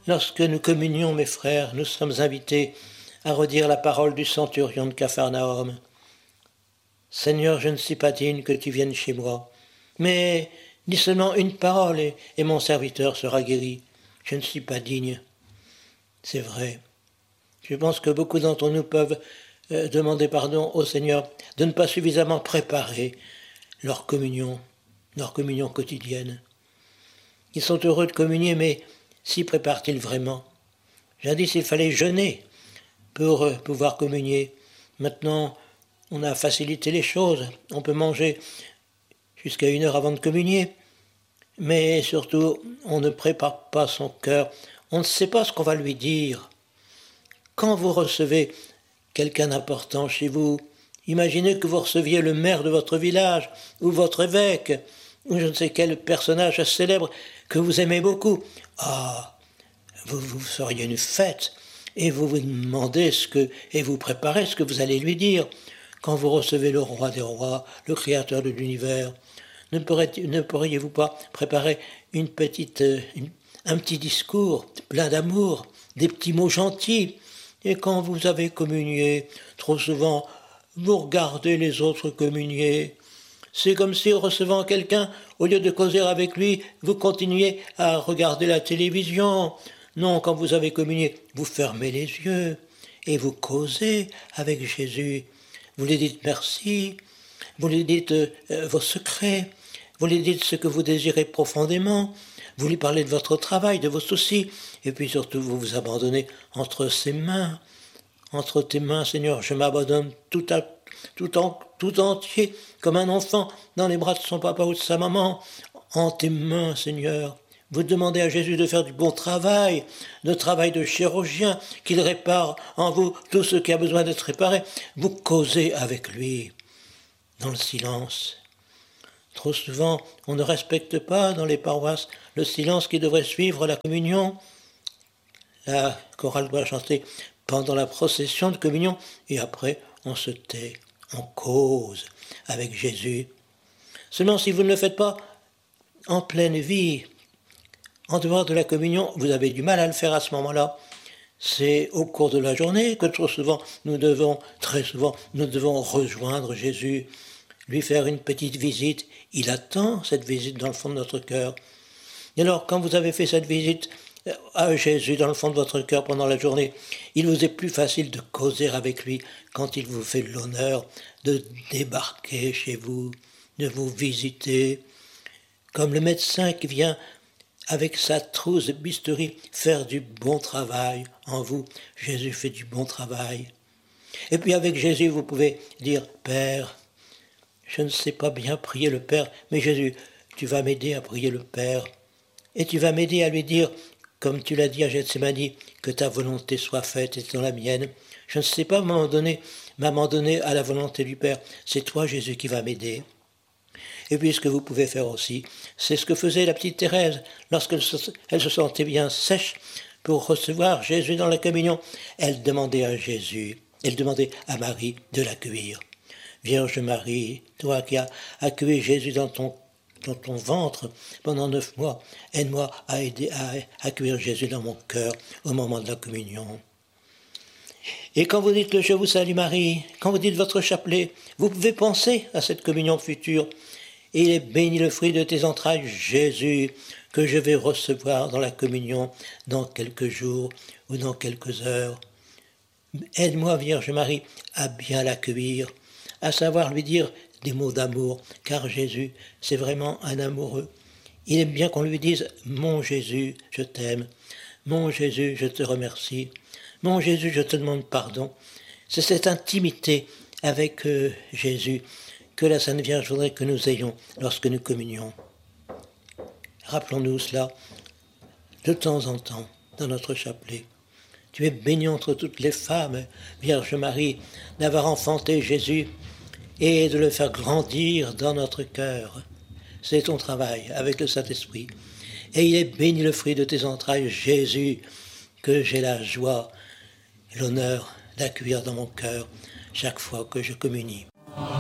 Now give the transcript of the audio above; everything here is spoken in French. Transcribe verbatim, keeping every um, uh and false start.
Lorsque nous communions, mes frères, nous sommes invités à redire la parole du centurion de Capharnaüm. Seigneur, je ne suis pas digne que tu viennes chez moi, mais dis seulement une parole et, et mon serviteur sera guéri. Je ne suis pas digne. C'est vrai. Je pense que beaucoup d'entre nous peuvent euh, demander pardon au Seigneur de ne pas suffisamment préparer leur communion, leur communion quotidienne. Ils sont heureux de communier, mais s'y préparent-ils vraiment? Jadis, il fallait jeûner pour euh, pouvoir communier. Maintenant, on a facilité les choses. On peut manger jusqu'à une heure avant de communier. Mais surtout, on ne prépare pas son cœur. On ne sait pas ce qu'on va lui dire. Quand vous recevez quelqu'un d'important chez vous, imaginez que vous receviez le maire de votre village, ou votre évêque, ou je ne sais quel personnage célèbre que vous aimez beaucoup. Ah, vous, vous feriez une fête, et vous vous demandez ce que, et vous préparez ce que vous allez lui dire. Quand vous recevez le roi des rois, le créateur de l'univers, ne, ne pourriez-vous pas préparer une petite, une, un petit discours plein d'amour, des petits mots gentils? Et quand vous avez communié, trop souvent, vous regardez les autres communier. C'est comme si, recevant quelqu'un, au lieu de causer avec lui, vous continuez à regarder la télévision. Non, quand vous avez communié, vous fermez les yeux et vous causez avec Jésus. Vous lui dites merci, vous lui dites euh, vos secrets, vous lui dites ce que vous désirez profondément, vous lui parlez de votre travail, de vos soucis, et puis surtout vous vous abandonnez entre ses mains. Entre tes mains, Seigneur, je m'abandonne tout, à, tout, en, tout entier, comme un enfant, dans les bras de son papa ou de sa maman. En tes mains, Seigneur. Vous demandez à Jésus de faire du bon travail, de travail de chirurgien, qu'il répare en vous tout ce qui a besoin d'être réparé. Vous causez avec lui, dans le silence. Trop souvent, on ne respecte pas dans les paroisses le silence qui devrait suivre la communion. La chorale doit chanter pendant la procession de communion et après on se tait, on cause avec Jésus. Seulement si vous ne le faites pas en pleine vie, en dehors de la communion, vous avez du mal à le faire à ce moment-là. C'est au cours de la journée que trop souvent nous devons, très souvent, nous devons rejoindre Jésus, lui faire une petite visite. Il attend cette visite dans le fond de notre cœur. Et alors, quand vous avez fait cette visite à Jésus dans le fond de votre cœur pendant la journée, il vous est plus facile de causer avec lui quand il vous fait l'honneur de débarquer chez vous, de vous visiter, comme le médecin qui vient avec sa trousse de bistouri faire du bon travail en vous. Jésus fait du bon travail. Et puis avec Jésus, vous pouvez dire « Père, je ne sais pas bien prier le Père, mais Jésus, tu vas m'aider à prier le Père. Et tu vas m'aider à lui dire, comme tu l'as dit à Gethsémani, que ta volonté soit faite et dans la mienne. Je ne sais pas m'abandonner, m'abandonner à la volonté du Père. C'est toi, Jésus, qui va m'aider. » Et puis ce que vous pouvez faire aussi, c'est ce que faisait la petite Thérèse lorsqu'elle se, elle se sentait bien sèche pour recevoir Jésus dans la communion. Elle demandait à Jésus, elle demandait à Marie de l'accueillir. Vierge Marie, toi qui as accueilli Jésus dans ton, dans ton ventre pendant neuf mois, aide-moi à aider à accueillir Jésus dans mon cœur au moment de la communion. Et quand vous dites le « Je vous salue Marie », quand vous dites votre chapelet, vous pouvez penser à cette communion future. Et il est béni le fruit de tes entrailles, Jésus, que je vais recevoir dans la communion dans quelques jours ou dans quelques heures. Aide-moi, Vierge Marie, à bien l'accueillir, à savoir lui dire des mots d'amour, car Jésus, c'est vraiment un amoureux. Il aime bien qu'on lui dise « Mon Jésus, je t'aime. Mon Jésus, je te remercie. Mon Jésus, je te demande pardon. » C'est cette intimité avec euh, Jésus que la Sainte Vierge voudrait que nous ayons lorsque nous communions. Rappelons-nous cela de temps en temps dans notre chapelet. Tu es bénie entre toutes les femmes, Vierge Marie, d'avoir enfanté Jésus et de le faire grandir dans notre cœur. C'est ton travail avec le Saint-Esprit. Et il est béni le fruit de tes entrailles, Jésus, que j'ai la joie et l'honneur d'accueillir dans mon cœur chaque fois que je communie.